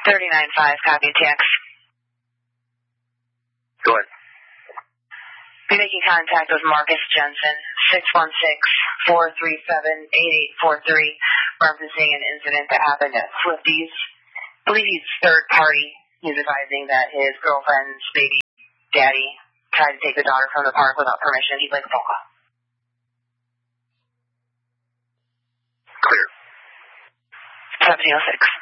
39.5, copy text. Go ahead. Be making contact with Marcus Jensen, 616-437-8843, referencing an incident that happened at Swifties. I believe he's third party. He's advising that his girlfriend's baby daddy tried to take the daughter from the park without permission. He'd like a phone call. Clear. 1706.